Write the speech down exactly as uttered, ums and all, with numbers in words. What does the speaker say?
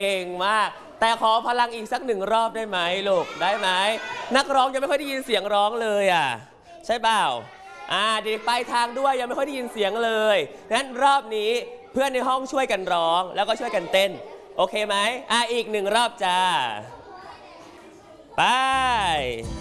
เก่งมากแต่ขอพลังอีกสักหนึ่งรอบได้ไหมลูกได้ไหมนักร้องยังไม่ค่อยได้ยินเสียงร้องเลยอ่ะใช่เปล่าอ่าเด็กปลายทางด้วยยังไม่ค่อยได้ยินเสียงเลยงั้นรอบนี้เพื่อนในห้องช่วยกันร้องแล้วก็ช่วยกันเต้นโอเคไหมอ่าอีกหนึ่งรอบจ้าไป